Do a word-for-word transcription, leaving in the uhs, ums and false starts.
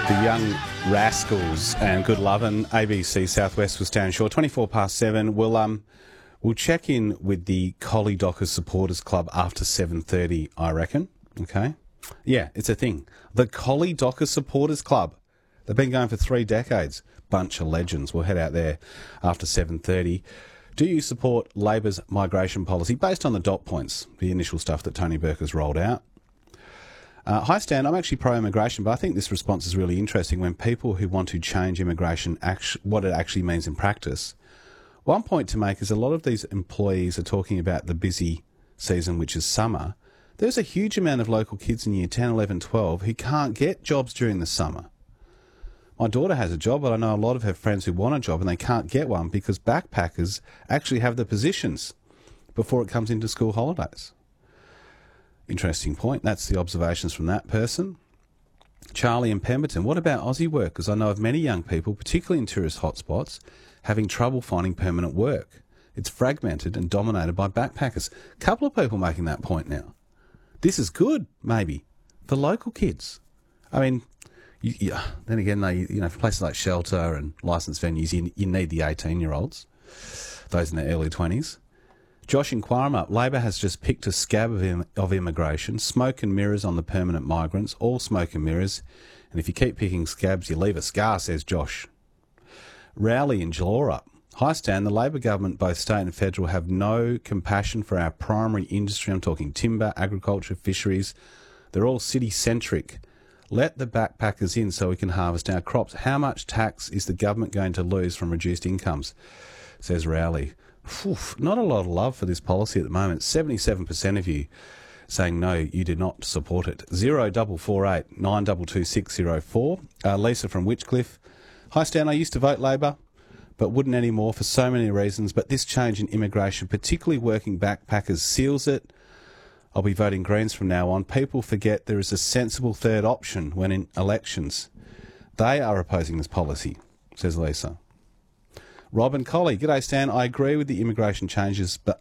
The Young Rascals and Good Lovin', A B C Southwest was down short. twenty-four past seven. We'll um we'll check in with the Collie Dockers Supporters Club after seven thirty, I reckon. Okay, yeah, it's a thing. The Collie Dockers Supporters Club. They've been going for three decades. Bunch of legends. We'll head out there after seven thirty. Do you support Labor's migration policy based on the dot points, the initial stuff that Tony Burke has rolled out? Uh, hi Stan, I'm actually pro-immigration, but I think this response is really interesting when people who want to change immigration, actu- what it actually means in practice. One point to make is a lot of these employees are talking about the busy season, which is summer. There's a huge amount of local kids in year ten, eleven, twelve who can't get jobs during the summer. My daughter has a job, but I know a lot of her friends who want a job and they can't get one because backpackers actually have the positions before it comes into school holidays. Interesting point. That's the observations from that person. Charlie in Pemberton. What about Aussie workers? I know of many young people, particularly in tourist hotspots, having trouble finding permanent work. It's fragmented and dominated by backpackers. A couple of people making that point now. This is good, maybe, for local kids. I mean, you, you, then again, they, you know, for places like shelter and licensed venues, you, you need the eighteen-year-olds, those in their early twenties. Josh in Quarama, Labor has just picked a scab of, im- of immigration, smoke and mirrors on the permanent migrants, all smoke and mirrors, and if you keep picking scabs, you leave a scar, says Josh. Rowley in Jalora, hi Stan, the Labor government, both state and federal, have no compassion for our primary industry. I'm talking timber, agriculture, fisheries. They're all city-centric. Let the backpackers in so we can harvest our crops. How much tax is the government going to lose from reduced incomes, says Rowley. Oof, not a lot of love for this policy at the moment. seventy-seven percent of you saying no, you do not support it. Zero double four eight nine double two six zero four. Uh, Lisa from Witchcliffe. Hi Stan, I used to vote Labor, but wouldn't anymore for so many reasons. But this change in immigration, particularly working backpackers, seals it. I'll be voting Greens from now on. People forget there is a sensible third option when in elections. They are opposing this policy, says Lisa. Robin Colley, g'day Stan, I agree with the immigration changes, but